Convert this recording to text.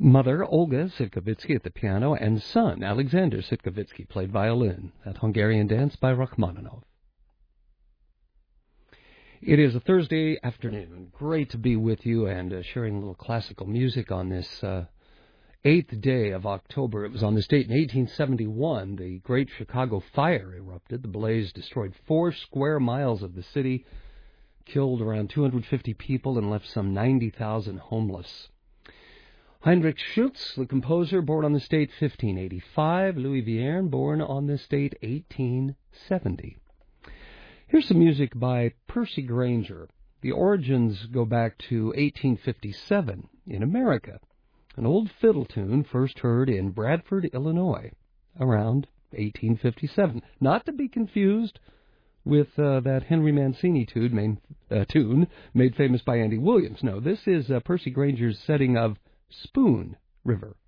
Mother, Olga Sitkovitsky at the piano, and son, Alexander Sitkovitsky, played violin. That Hungarian dance by Rachmaninoff. It is a Thursday afternoon. Great to be with you and sharing a little classical music on this 8th day of October. It was on this date in 1871 the Great Chicago Fire erupted. The blaze destroyed 4 square miles of the city, killed around 250 people, and left some 90,000 homeless. Heinrich Schütz, the composer, born on this date 1585. Louis Vierne, born on this date 1870. Here's some music by Percy Grainger. The origins go back to 1857 in America. An old fiddle tune first heard in Bradford, Illinois, around 1857. Not to be confused with that Henry Mancini tune made famous by Andy Williams. No, this is Percy Grainger's setting of Spoon River.